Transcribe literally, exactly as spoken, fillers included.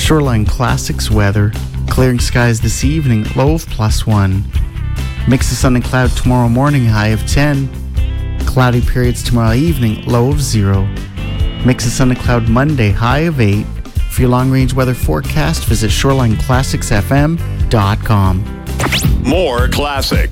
Shoreline Classics weather. Clearing skies this evening, low of plus one. Mix of sun and cloud tomorrow morning, high of ten. Cloudy periods tomorrow evening, low of zero. Mix of sun and cloud Monday, high of eight. For your long-range weather forecast, visit shoreline classics f m dot com. More classics.